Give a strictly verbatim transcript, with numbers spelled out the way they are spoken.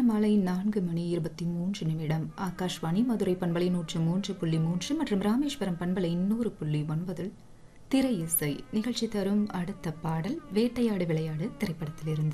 மாலை நான்கு மணி இருபத்தி மூன்று நிமிடம். ஆகாஷ்வாணி மதுரை பண்பலை நூற்று மூன்று புள்ளி மூன்று மற்றும் ராமேஸ்வரம் பண்பலை நூறு புள்ளி ஒன்பதில் திரை இசை நிகழ்ச்சி தரும் அடுத்த பாடல் வேட்டையாடு விளையாடு திரைப்படத்திலிருந்து.